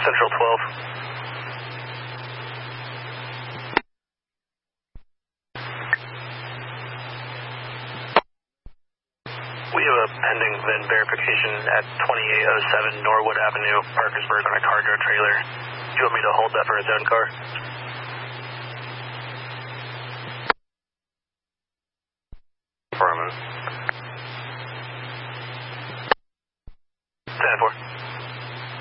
Central 12. We have a pending VIN verification at 2807 Norwood Avenue, Parkersburg, on a cargo trailer. Do you want me to hold that for a zone car? Affirmative.